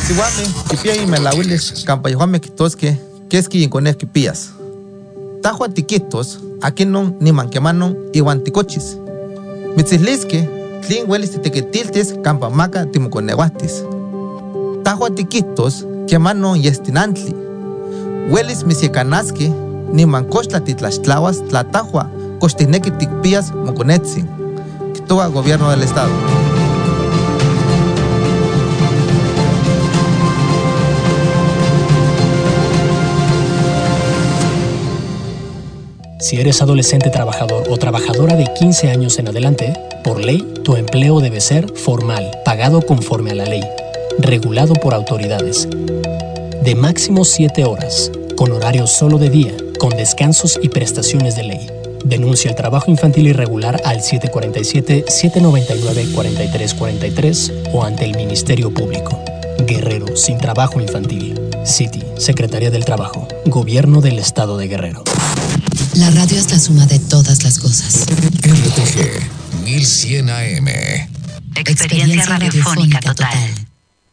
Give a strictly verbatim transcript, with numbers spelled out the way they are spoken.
Siwame, kipia y melawiles, campayohame kitoske, keski y cones kipías. Tajo tiquitos, aquí no ni manquemanon y guanticochis. Mitzisliske, tlin huelis tequetiltes, campamaca timuconeguatis. Tajo tiquitos, que mano y estinantli. Huelis misiecanaske, ni mancochla titlachtlawas, tlatajua, costinequi ticpías moconetzin. Quitoa gobierno del estado. Si eres adolescente trabajador o trabajadora de quince años en adelante, por ley, tu empleo debe ser formal, pagado conforme a la ley, regulado por autoridades, de máximo siete horas, con horario solo de día, con descansos y prestaciones de ley. Denuncia el trabajo infantil irregular al siete cuatro siete, siete nueve nueve, cuatro tres cuatro tres o ante el Ministerio Público. Guerrero sin trabajo infantil. City, Secretaría del Trabajo, Gobierno del Estado de Guerrero. La radio es la suma de todas las cosas. R T G mil cien A M. Experiencia radiofónica total.